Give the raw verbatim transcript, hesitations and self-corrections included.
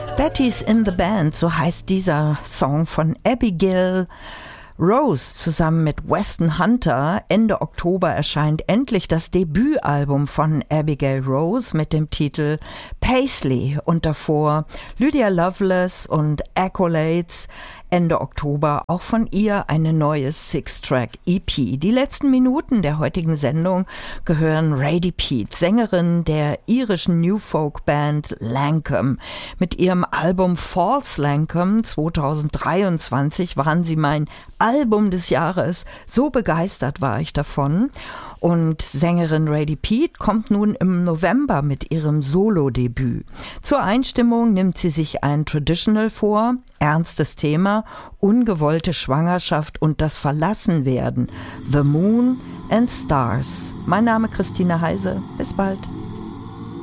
Betty's in the Band, so heißt dieser Song von Abigail Rose zusammen mit Weston Hunter. Ende Oktober erscheint endlich das Debütalbum von Abigail Rose mit dem Titel Paisley und davor Lydia Loveless und Accolades. Ende Oktober auch von ihr eine neue Six-Track-E P. Die letzten Minuten der heutigen Sendung gehören Radie Peat, Sängerin der irischen New Folk Band Lankum. Mit ihrem Album False Lankum zweitausenddreiundzwanzig waren sie mein Album des Jahres. So begeistert war ich davon. Und Sängerin Radie Peat kommt nun im November mit ihrem Solo-Debüt. Zur Einstimmung nimmt sie sich ein Traditional vor, ernstes Thema, ungewollte Schwangerschaft und das Verlassenwerden. The Moon and Stars. Mein Name Christine Heise. Bis bald.